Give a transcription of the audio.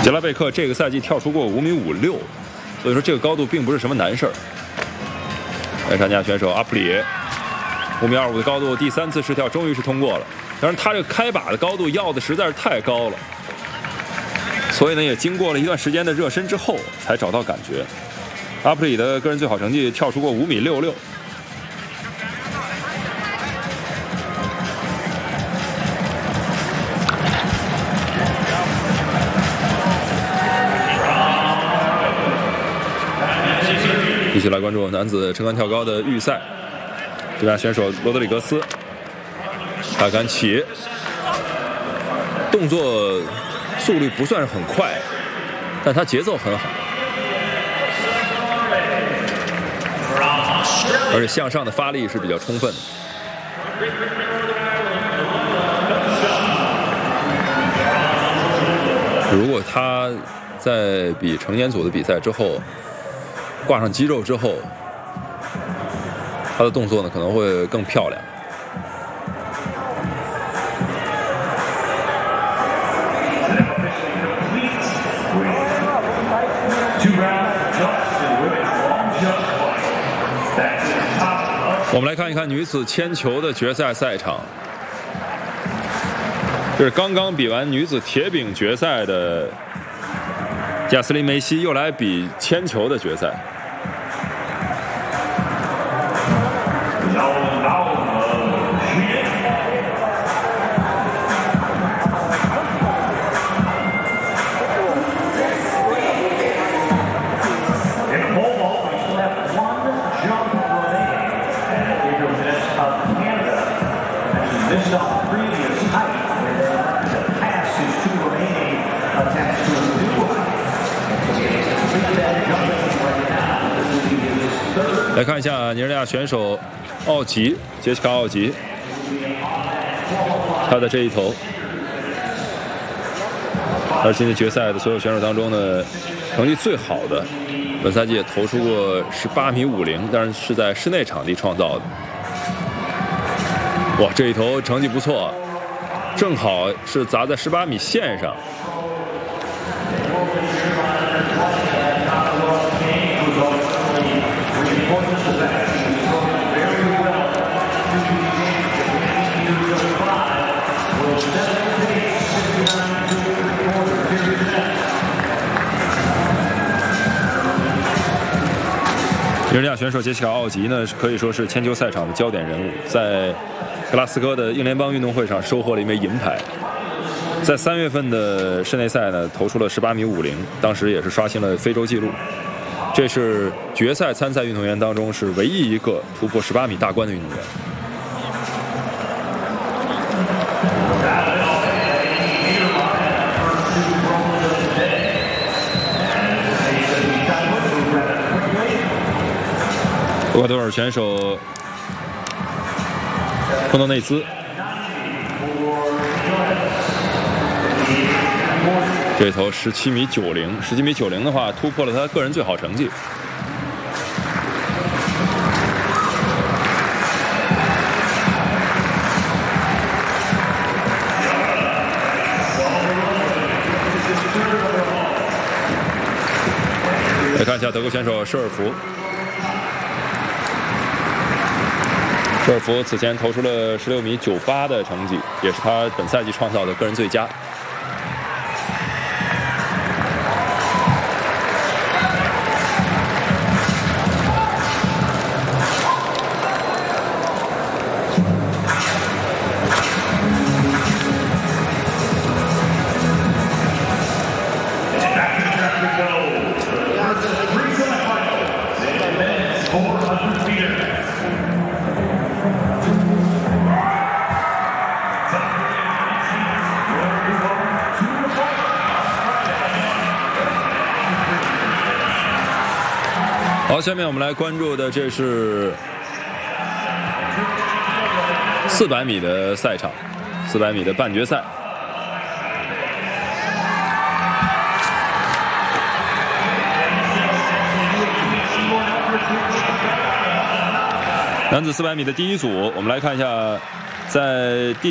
杰拉贝克这个赛季跳出过5.56米，所以说这个高度并不是什么难事儿。爱沙尼亚选手阿普里耶5.25米的高度，第3次试跳终于是通过了。当然，他这个开把的高度要的实在是太高了，所以呢，也经过了一段时间的热身之后，才找到感觉。阿普里的个人最好成绩跳出过5.66米。继续来关注男子撑杆跳高的预赛，这边选手罗德里格斯，他杆起，动作速率不算是很快，但他节奏很好，而且向上的发力是比较充分的。如果他在比成年组的比赛之后，挂上肌肉之后，他的动作呢可能会更漂亮。我们来看一看女子铅球的决赛赛场，这是刚刚比完女子铁饼决赛的贾斯林梅西，又来比铅球的决赛。来看一下尼日利亚选手奥吉，杰西卡·奥吉，他的这一投，他是今年决赛的所有选手当中呢成绩最好的，本赛季也投出过18.50米，但是是在室内场地创造的。哇，这一投成绩不错，正好是砸在18米线上。尼日利亚选手杰西卡·奥吉呢，可以说是铅球赛场的焦点人物，在格拉斯哥的英联邦运动会上收获了一枚银牌。在3月份的室内赛呢，投出了18.50米，当时也是刷新了非洲纪录。这是决赛参赛运动员当中是唯一一个突破18米大关的运动员。厄瓜多尔选手昆多内兹，这投17.90米，17.90米的话突破了他个人最好成绩。来看一下德国选手舍尔福。舍尔福此前投出了16.98米的成绩，也是他本赛季创造的个人最佳。好，下面我们来关注的这是400米的赛场，400米的半决赛。男子400米的第一组，我们来看一下，在第